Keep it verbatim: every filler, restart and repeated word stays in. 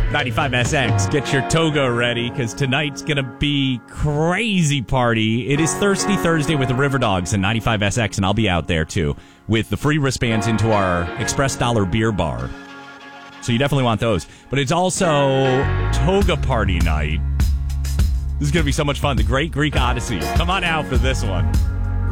ninety-five S X, get your toga ready, because tonight's going to be crazy party. It is Thirsty Thursday with the River Dogs and ninety-five S X, and I'll be out there, too, with the free wristbands into our Express Dollar beer bar. So you definitely want those. But it's also toga party night. This is going to be so much fun. The Great Greek Odyssey. Come on out for this one.